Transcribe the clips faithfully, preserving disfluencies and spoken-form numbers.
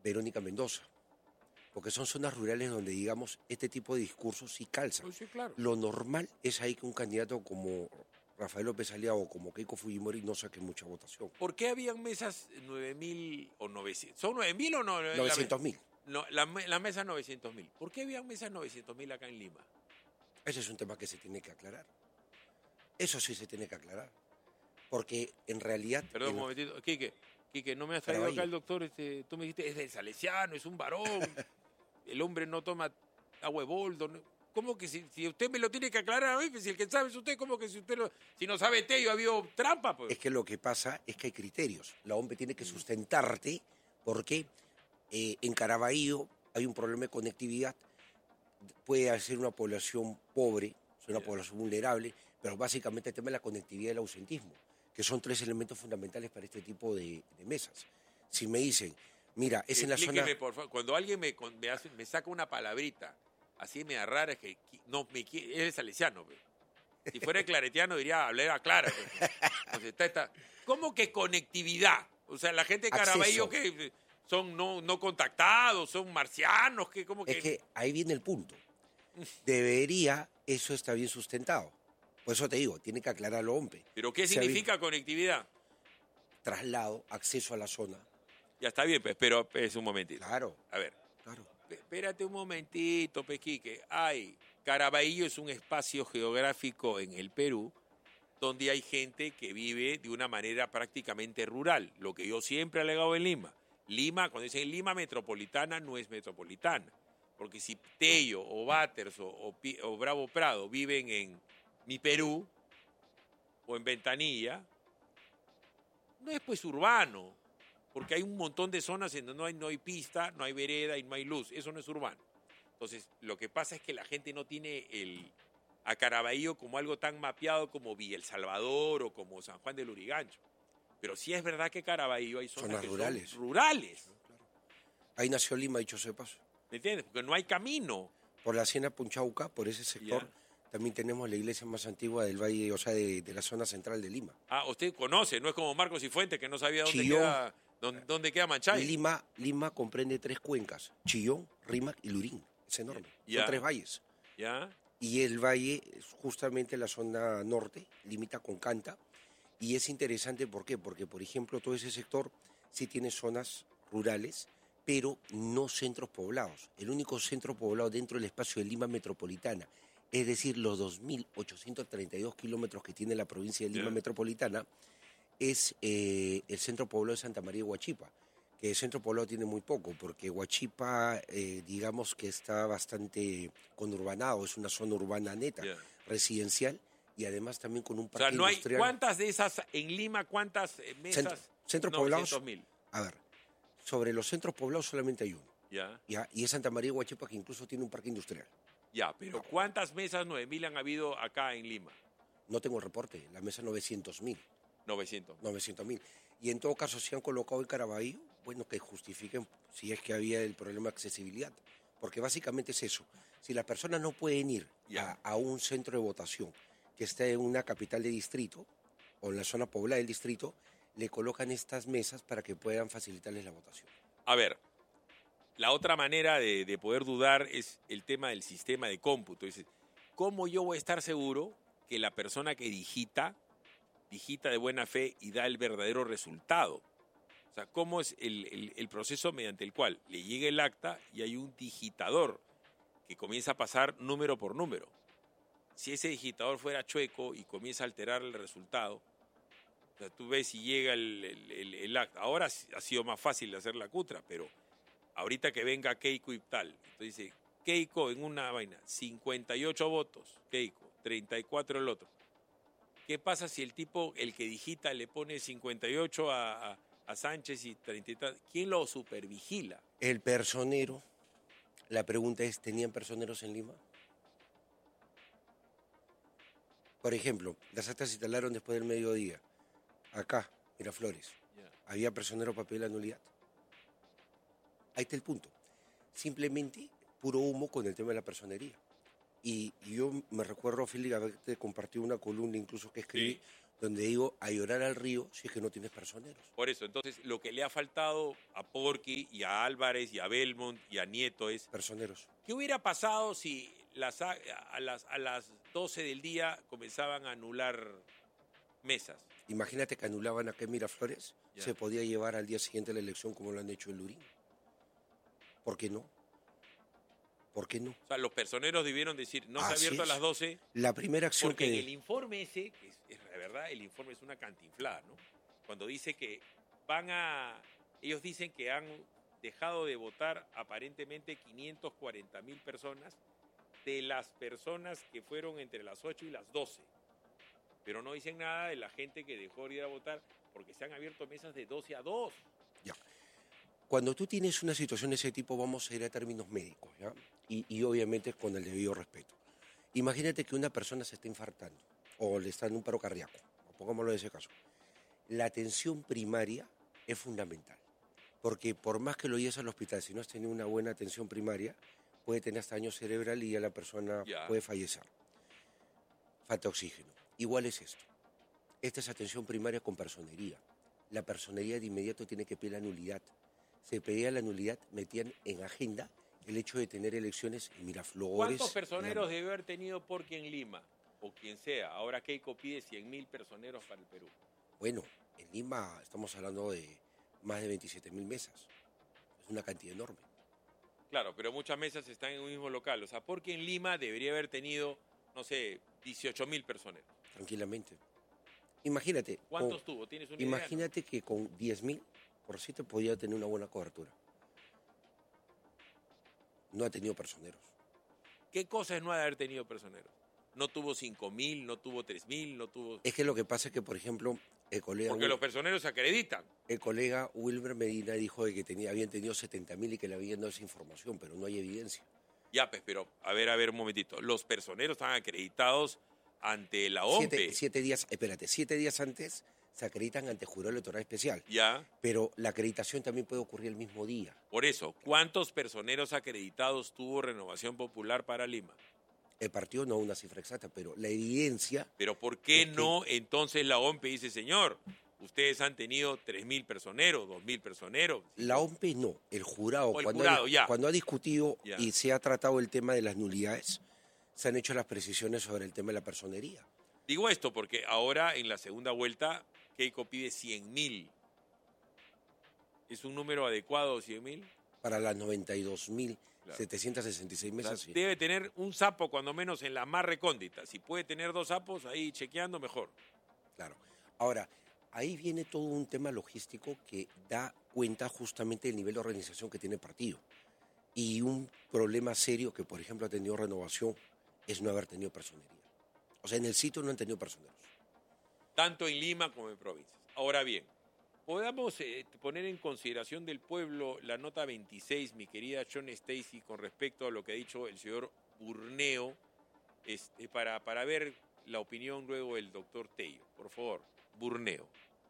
Verónica Mendoza. Porque son zonas rurales donde, digamos, este tipo de discursos sí calzan. Pues sí, claro. Lo normal es ahí que un candidato como Rafael López Aliaga o como Keiko Fujimori no saque mucha votación. ¿Por qué habían mesas nueve mil o novecientos? ¿Son nueve mil o no? novecientos mil. No, la, la mesa novecientos mil. ¿Por qué habían mesas novecientos mil acá en Lima? Ese es un tema que se tiene que aclarar. Eso sí se tiene que aclarar. Porque en realidad... Perdón en... un momentito. Quique, Quique, no me has traído acá el doctor. Este, tú me dijiste, es del Salesiano, es un varón. El hombre no toma agua de boldo. ¿No? ¿Cómo que si, si usted me lo tiene que aclarar a mí? Pues si el que sabe es usted, ¿cómo que si usted lo, si no sabe Tello ha habido trampa? Pues? Es que lo que pasa es que hay criterios. La O M P tiene que sustentarte porque eh, en Caraballo hay un problema de conectividad. Puede ser una población pobre, es una población vulnerable, pero básicamente el tema de la conectividad y el ausentismo, que son tres elementos fundamentales para este tipo de, de mesas. Si me dicen, mira, es en la zona... Por favor, cuando alguien me, me, hace, me saca una palabrita así me rara, es que no me quiere, es el salesiano. Pues. Si fuera el claretiano diría, hablera clara. Pues. Entonces, está, está. ¿Cómo que conectividad? O sea, la gente de Caraballo que son no, no contactados, son marcianos, que como que... Es que ahí viene el punto. Debería, eso está bien sustentado. Por eso te digo, tiene que aclararlo O M P. ¿Pero qué significa bien... conectividad? Traslado, acceso a la zona. Ya está bien, pues, pero es un momentito. Claro. A ver. Claro. Espérate un momentito, Pequique. Ay, Caraballo es un espacio geográfico en el Perú donde hay gente que vive de una manera prácticamente rural, lo que yo siempre he alegado en Lima. Lima, cuando dicen Lima metropolitana, no es metropolitana. Porque si Tello o Batters o, o, o Bravo Prado viven en mi Perú o en Ventanilla, no es pues urbano, porque hay un montón de zonas en donde no hay, no hay pista, no hay vereda y no hay luz. Eso no es urbano. Entonces, lo que pasa es que la gente no tiene el, a Caraballo como algo tan mapeado como Villa El Salvador o como San Juan del Lurigancho. Pero sí es verdad que Caraballo hay zonas, zonas que rurales. son rurales. Claro, claro. Ahí nació Lima, dicho sea de paso. ¿Me entiendes? Porque no hay camino. Por la Hacienda Punchauca, por ese sector, yeah. también tenemos la iglesia más antigua del valle, o sea, de, de la zona central de Lima. Ah, usted conoce, no es como Marcos y Fuentes, que no sabía dónde Chillón, queda, dónde, dónde queda Manchay. Lima, Lima comprende tres cuencas, Chillón, Rímac y Lurín. Es enorme. Yeah. Son tres valles. Yeah. Y el valle es justamente la zona norte, limita con Canta. Y es interesante, ¿por qué? Porque, por ejemplo, todo ese sector sí tiene zonas rurales, pero no centros poblados. El único centro poblado dentro del espacio de Lima metropolitana, es decir, los dos mil ochocientos treinta y dos kilómetros que tiene la provincia de Lima yeah. metropolitana, es eh, el centro poblado de Santa María de Huachipa, que el centro poblado tiene muy poco, porque Huachipa, eh, digamos que está bastante conurbanado, es una zona urbana neta, yeah. residencial, y además también con un parque o sea, no industrial. Hay, ¿cuántas de esas en Lima, cuántas mesas? Centro, centros poblados, mil. A ver, sobre los centros poblados solamente hay uno. Ya. ya. Y es Santa María de Huachipa, que incluso tiene un parque industrial. Ya, pero ¿cuántas mesas nueve mil han habido acá en Lima? No tengo el reporte, la mesa novecientos mil. novecientos. novecientos mil. Y en todo caso, si han colocado el Caraballo, bueno, que justifiquen si es que había el problema de accesibilidad. Porque básicamente es eso. Si las personas no pueden ir a, a un centro de votación que esté en una capital de distrito o en la zona poblada del distrito, le colocan estas mesas para que puedan facilitarles la votación. A ver, la otra manera de, de poder dudar es el tema del sistema de cómputo. Es, ¿cómo yo voy a estar seguro que la persona que digita, digita de buena fe y da el verdadero resultado? O sea, ¿cómo es el, el, el proceso mediante el cual le llega el acta y hay un digitador que comienza a pasar número por número? Si ese digitador fuera chueco y comienza a alterar el resultado, o sea, tú ves si llega el, el, el, el acta. Ahora ha sido más fácil de hacer la cutra, pero ahorita que venga Keiko y tal, entonces dice, Keiko en una vaina, cincuenta y ocho votos, Keiko, treinta y cuatro el otro. ¿Qué pasa si el tipo, el que digita, le pone cincuenta y ocho a, a, a Sánchez y treinta y tres? ¿Quién lo supervigila? El personero. La pregunta es, ¿tenían personeros en Lima? Por ejemplo, las actas se instalaron después del mediodía. Acá, Miraflores. Yeah. ¿Había personero papel de nulidad? Ahí está el punto. Simplemente puro humo con el tema de la personería. Y, y yo me recuerdo, Félix, haberte compartido una columna incluso que escribí, sí. donde digo, a llorar al río si es que no tienes personeros. Por eso, entonces, lo que le ha faltado a Porky y a Álvarez y a Belmont y a Nieto es, Personeros. ¿qué hubiera pasado si las, a, a las, a las doce del día comenzaban a anular mesas? Imagínate que anulaban a Ken Miraflores, Ya. se podía llevar al día siguiente la elección como lo han hecho en Lurín. ¿Por qué no? ¿Por qué no? O sea, los personeros debieron decir, no se ha Así abierto a es. las doce, La primera acción porque en que... el informe ese, que es, es la verdad, el informe es una cantinflada, ¿no? Cuando dice que van a... Ellos dicen que han dejado de votar aparentemente quinientas cuarenta mil personas de las personas que fueron entre las ocho y las doce. Pero no dicen nada de la gente que dejó de ir a votar porque se han abierto mesas de doce a dos. Ya. Cuando tú tienes una situación de ese tipo, vamos a ir a términos médicos, ¿ya? Y, y obviamente con el debido respeto. Imagínate que una persona se está infartando o le está en un paro cardíaco, pongámoslo en ese caso. La atención primaria es fundamental, porque por más que lo lleves al hospital, si no has tenido una buena atención primaria, puede tener hasta daño cerebral y ya la persona Ya. puede fallecer. Falta oxígeno. Igual es esto. Esta es atención primaria con personería. La personería de inmediato tiene que pedir la nulidad. Se pedía la nulidad, metían en agenda el hecho de tener elecciones en Miraflores. ¿Cuántos personeros en la... debe haber tenido Porky en Lima? O quien sea. Ahora Keiko pide cien mil personeros para el Perú. Bueno, en Lima estamos hablando de más de veintisiete mil mesas. Es una cantidad enorme. Claro, pero muchas mesas están en un mismo local. O sea, Porky en Lima debería haber tenido, no sé, dieciocho mil personeros. Tranquilamente. Imagínate. ¿Cuántos con, tuvo? ¿Tienes una idea, Imagínate no? que con diez mil por siete podía tener una buena cobertura. No ha tenido personeros. ¿Qué cosa es no haber tenido personeros? No tuvo cinco mil, no tuvo tres mil, no tuvo... Es que lo que pasa es que, por ejemplo, el colega... Porque los personeros se acreditan. El colega Wilmer Medina dijo de que tenía, habían tenido setenta mil y que le habían dado esa información, pero no hay evidencia. Ya, pues, pero, a ver, a ver, un momentito. Los personeros están acreditados ante la O M P E. Siete, siete días, espérate, siete días antes se acreditan ante Jurado Electoral Especial. Ya. Pero la acreditación también puede ocurrir el mismo día. Por eso, ¿cuántos personeros acreditados tuvo Renovación Popular para Lima? El partido no una cifra exacta, pero la evidencia... Pero ¿por qué es que- no entonces la O M P E dice, señor, ustedes han tenido tres mil personeros, dos mil personeros? La O M P E no, el jurado, O el cuando, jurado, ha, ya. cuando ha discutido Ya. y se ha tratado el tema de las nulidades, se han hecho las precisiones sobre el tema de la personería. Digo esto porque ahora en la segunda vuelta Keiko pide cien mil. ¿Es un número adecuado cien mil? Para las noventa y dos mil setecientas sesenta y seis O sea, mesas, sí. debe tener un sapo cuando menos en la más recóndita. Si puede tener dos sapos ahí chequeando, mejor. Claro. Ahora, ahí viene todo un tema logístico que da cuenta justamente del nivel de organización que tiene el partido. Y un problema serio que, por ejemplo, ha tenido Renovación es no haber tenido personería. O sea, en el sitio no han tenido personeros. Tanto en Lima como en provincias. Ahora bien, podamos eh, poner en consideración del pueblo la nota veintiséis, mi querida John Stacy, con respecto a lo que ha dicho el señor Burneo, este, para, para ver la opinión luego del doctor Tello. Por favor, Burneo.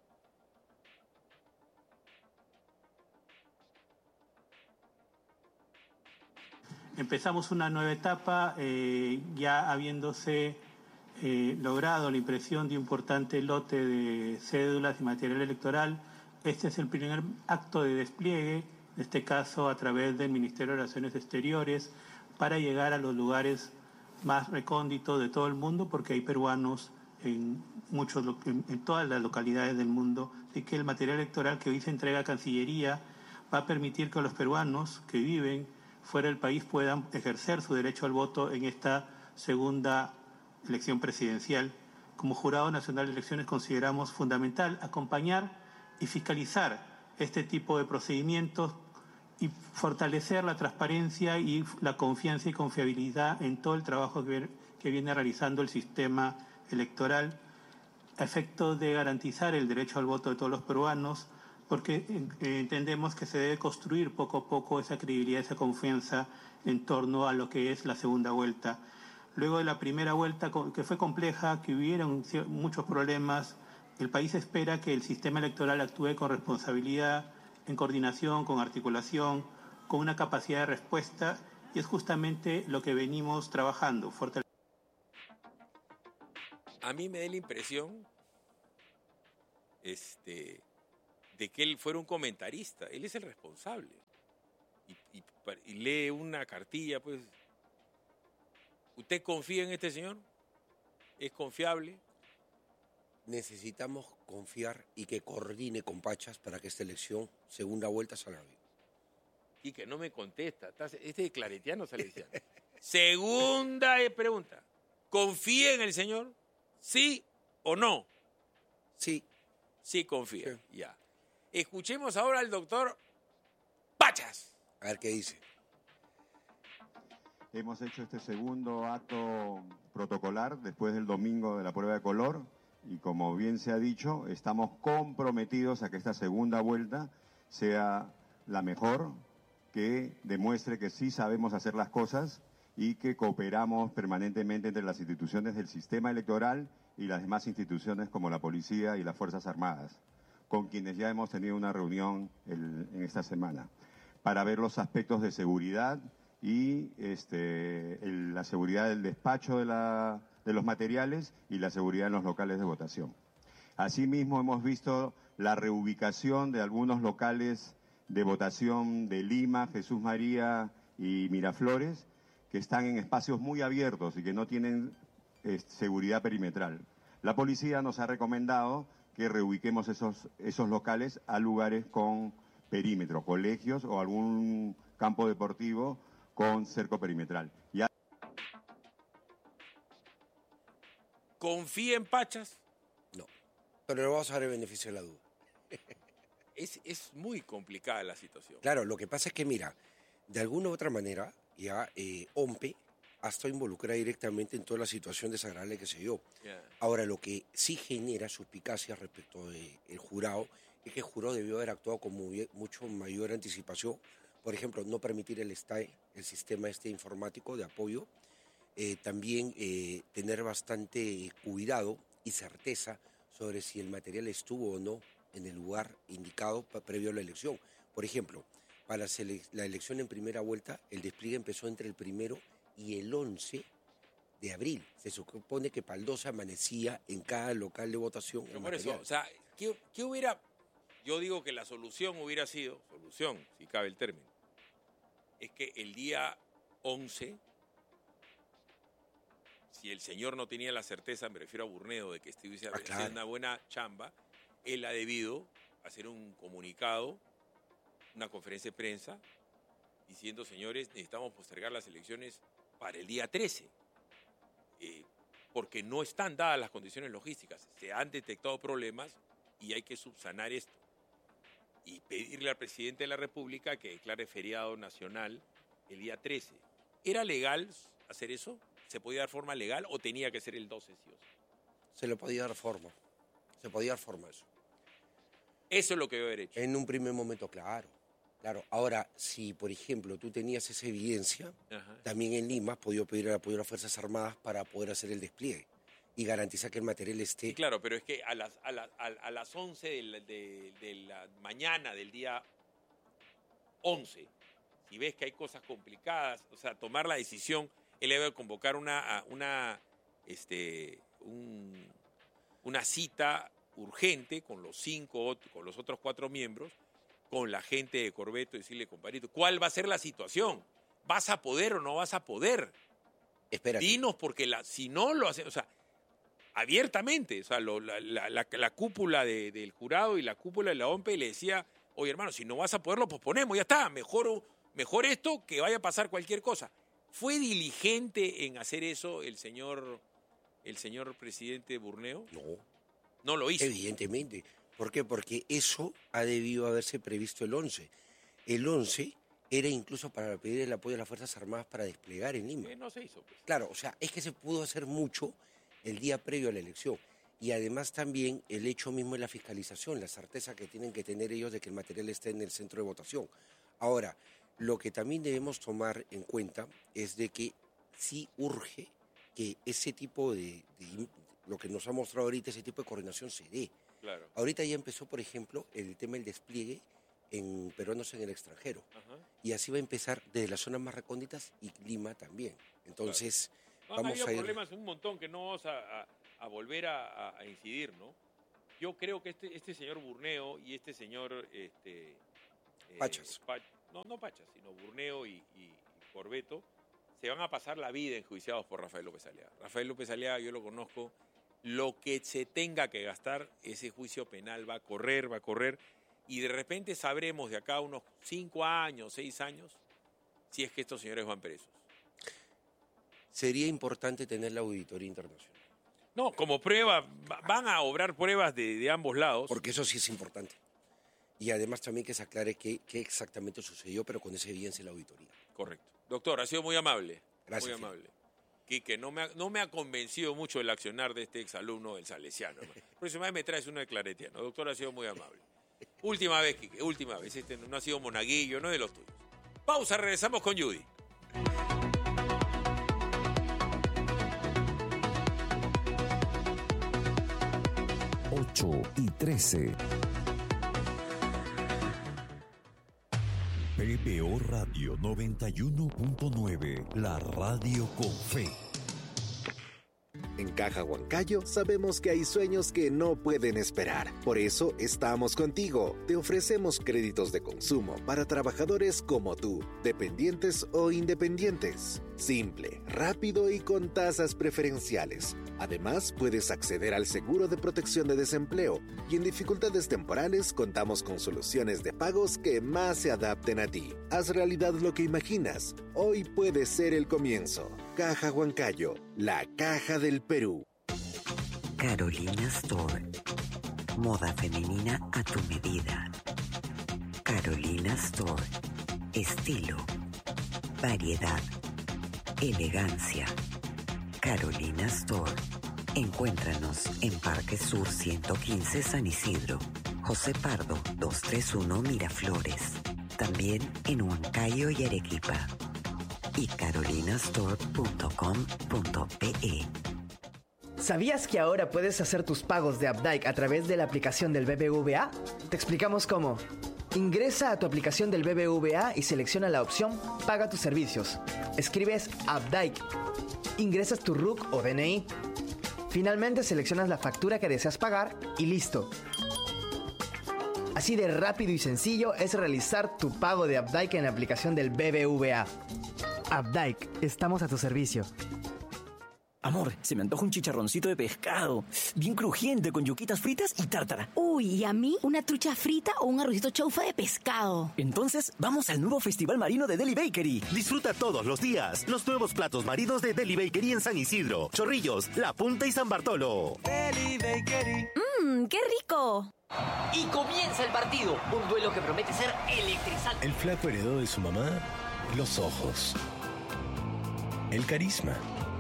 Empezamos una nueva etapa, eh, ya habiéndose eh, logrado la impresión de un importante lote de cédulas y material electoral. Este es el primer acto de despliegue, en este caso a través del Ministerio de Relaciones Exteriores, para llegar a los lugares más recónditos de todo el mundo, porque hay peruanos en, muchos, en, en todas las localidades del mundo, y que el material electoral que hoy se entrega a Cancillería va a permitir que los peruanos que viven fuera del país puedan ejercer su derecho al voto en esta segunda elección presidencial. Como Jurado Nacional de Elecciones consideramos fundamental acompañar y fiscalizar este tipo de procedimientos y fortalecer la transparencia y la confianza y confiabilidad en todo el trabajo que, que viene realizando el sistema electoral a efecto de garantizar el derecho al voto de todos los peruanos, porque eh, entendemos que se debe construir poco a poco esa credibilidad, esa confianza en torno a lo que es la segunda vuelta. Luego de la primera vuelta, que fue compleja, que hubieron muchos problemas, el país espera que el sistema electoral actúe con responsabilidad, en coordinación, con articulación, con una capacidad de respuesta, y es justamente lo que venimos trabajando. A mí me da la impresión este, de que él fuera un comentarista. Él es el responsable. Y, y, y lee una cartilla, pues. ¿Usted confía en este señor? ¿Es confiable? Necesitamos confiar y que coordine con Pachas para que esta elección, segunda vuelta, salga bien. Y que no me contesta. Este es claretiano salesiano. Segunda pregunta. ¿Confía en el señor? ¿Sí o no? Sí. Sí confía. Sí. Ya. Escuchemos ahora al doctor Pachas. A ver qué dice. Hemos hecho este segundo acto protocolar después del domingo de la prueba de color y, como bien se ha dicho, estamos comprometidos a que esta segunda vuelta sea la mejor, que demuestre que sí sabemos hacer las cosas y que cooperamos permanentemente entre las instituciones del sistema electoral y las demás instituciones como la policía y las Fuerzas Armadas, con quienes ya hemos tenido una reunión el, en esta semana, para ver los aspectos de seguridad y este, el, la seguridad del despacho de, la, de los materiales y la seguridad en los locales de votación. Asimismo, hemos visto la reubicación de algunos locales de votación de Lima, Jesús María y Miraflores, que están en espacios muy abiertos y que no tienen eh, seguridad perimetral. La policía nos ha recomendado que reubiquemos esos, esos locales a lugares con perímetro, colegios o algún campo deportivo con cerco perimetral. Ya... ¿Confía en Pachas? No, pero le vamos a dar el beneficio de la duda. Es, es muy complicada la situación. Claro, lo que pasa es que, mira, de alguna u otra manera, ya eh, OMPE ha estado involucrada directamente en toda la situación desagradable que se dio. Yeah. Ahora, lo que sí genera suspicacia respecto del jurado es que el jurado debió haber actuado con muy, mucho mayor anticipación. Por ejemplo, no permitir el S T A E, el sistema este informático de apoyo. Eh, también eh, tener bastante cuidado y certeza sobre si el material estuvo o no en el lugar indicado previo a la elección. Por ejemplo, para la elección en primera vuelta, el despliegue empezó entre el primero y el once de abril. Se supone que para el doce amanecía en cada local de votación. Pero por eso, o sea, ¿qué, ¿qué hubiera...? Yo digo que la solución hubiera sido, solución, si cabe el término, es que el día once, si el señor no tenía la certeza, me refiero a Burnedo, de que estuviese ah, haciendo claro. una buena chamba, él ha debido hacer un comunicado, una conferencia de prensa, diciendo, señores, necesitamos postergar las elecciones para el día trece, eh, porque no están dadas las condiciones logísticas, se han detectado problemas y hay que subsanar esto. Y pedirle al presidente de la República que declare feriado nacional el día trece. ¿Era legal hacer eso? ¿Se podía dar forma legal o tenía que ser el doce, sí o sí? Se le podía dar forma. Se podía dar forma a eso. Eso es lo que debe haber hecho. En un primer momento, claro. Claro. Ahora, si, por ejemplo, tú tenías esa evidencia, Ajá. también en Lima has podido pedir el apoyo a las Fuerzas Armadas para poder hacer el despliegue y garantizar que el material esté... Sí, claro, pero es que a las, a las, a las once de la, de, de la mañana del día once, si ves que hay cosas complicadas, o sea, tomar la decisión, él debe convocar una, una, este, un, una cita urgente con los cinco, con los otros cuatro miembros, con la gente de Corbeto, y decirle, compadrito, ¿cuál va a ser la situación? ¿Vas a poder o no vas a poder? Espérate. Dinos, porque la, si no lo hacen, o sea, abiertamente, o sea, lo, la, la, la, la cúpula de, del jurado y la cúpula de la OMPE le decía, oye, hermano, si no vas a poder, lo posponemos, ya está, mejor, mejor esto que vaya a pasar cualquier cosa. ¿Fue diligente en hacer eso el señor, el señor presidente Burneo? No. No lo hizo. Evidentemente. ¿Por qué? Porque eso ha debido haberse previsto el once. El once era incluso para pedir el apoyo a las Fuerzas Armadas para desplegar en Lima. Eh, no se hizo, pues. Claro, o sea, es que se pudo hacer mucho el día previo a la elección. Y además también el hecho mismo de la fiscalización, la certeza que tienen que tener ellos de que el material esté en el centro de votación. Ahora, lo que también debemos tomar en cuenta es de que sí urge que ese tipo de, de lo que nos ha mostrado ahorita, ese tipo de coordinación se dé. Claro. Ahorita ya empezó, por ejemplo, el tema del despliegue en peruanos en el extranjero. Ajá. Y así va a empezar desde las zonas más recónditas y Lima también. Entonces, claro. no, vamos ha a ir... problemas un montón que no vamos a, a, a volver a, a incidir, ¿no? Yo creo que este, este señor Burneo y este señor... Este, eh, Pachas. Pa- no, no Pachas, sino Burneo y, y, y Corbeto se van a pasar la vida enjuiciados por Rafael López Aliaga. Rafael López Aliaga, yo lo conozco, lo que se tenga que gastar, ese juicio penal va a correr, va a correr, y de repente sabremos de acá unos cinco años, seis años, si es que estos señores van presos. Sería importante tener la auditoría internacional. No, como prueba, va- van a obrar pruebas de, de ambos lados. Porque eso sí es importante. Y además también que se aclare qué, qué exactamente sucedió, pero con esa evidencia la auditoría. Correcto. Doctor, ha sido muy amable. Gracias, Muy amable. Quique, no me, ha, no me ha convencido mucho el accionar de este exalumno del Salesiano. ¿no? Próxima vez me traes uno de Claretiano. Doctor, ha sido muy amable. Última vez, Quique, última vez. Este no ha sido monaguillo, no es de los tuyos. Pausa, regresamos con Judy. ocho y trece. P B O Radio noventa y uno punto nueve, la radio con fe. En Caja Huancayo sabemos que hay sueños que no pueden esperar. Por eso estamos contigo. Te ofrecemos créditos de consumo para trabajadores como tú, dependientes o independientes. Simple, rápido y con tasas preferenciales. Además, puedes acceder al seguro de protección de desempleo y en dificultades temporales contamos con soluciones de pagos que más se adapten a ti. Haz realidad lo que imaginas. Hoy puede ser el comienzo. Caja Huancayo, la caja del Perú. Carolina Store. Moda femenina a tu medida. Carolina Store. Estilo. Variedad. Elegancia. Carolina Store. Encuéntranos en Parque Sur ciento quince San Isidro. José Pardo doscientos treinta y uno Miraflores. También en Huancayo y Arequipa. Y carolinastore punto com punto pe. ¿Sabías que ahora puedes hacer tus pagos de Updike a través de la aplicación del B B V A? Te explicamos cómo. Ingresa a tu aplicación del B B V A y selecciona la opción Paga tus servicios. Escribes Updike. Ingresas tu R U C o D N I. Finalmente seleccionas la factura que deseas pagar y listo. Así de rápido y sencillo es realizar tu pago de Updike en la aplicación del B B V A. Updike, estamos a tu servicio. Amor, se me antoja un chicharroncito de pescado, bien crujiente, con yuquitas fritas y tártara. Uy, ¿y a mí una trucha frita o un arrocito chaufa de pescado? Entonces, vamos al nuevo Festival Marino de Deli Bakery. Disfruta todos los días los nuevos platos marinos de Deli Bakery en San Isidro, Chorrillos, La Punta y San Bartolo. Deli Bakery. ¡Mmm, qué rico! Y comienza el partido, un duelo que promete ser electrizante. El flaco heredó de su mamá los ojos, el carisma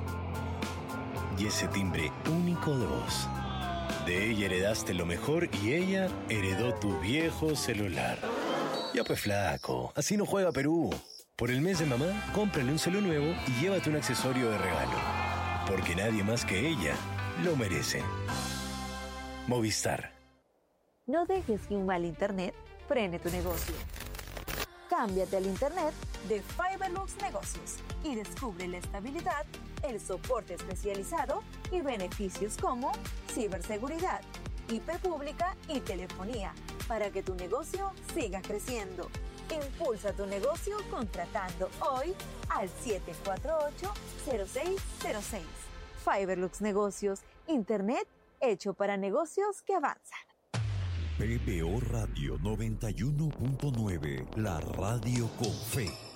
y ese timbre único de voz. De ella heredaste lo mejor y ella heredó tu viejo celular. Ya pues flaco, así no juega Perú. Por el mes de mamá, cómprale un celu nuevo y llévate un accesorio de regalo. Porque nadie más que ella lo merece. Movistar. No dejes que un mal internet frene tu negocio. Cámbiate al internet de Fiberlux Negocios y descubre la estabilidad, el soporte especializado y beneficios como ciberseguridad, I P pública y telefonía para que tu negocio siga creciendo. Impulsa tu negocio contratando hoy al siete cuatro ocho, cero seis cero seis. Fiberlux Negocios, internet hecho para negocios que avanzan. P B O Radio noventa y uno punto nueve, la radio con fe.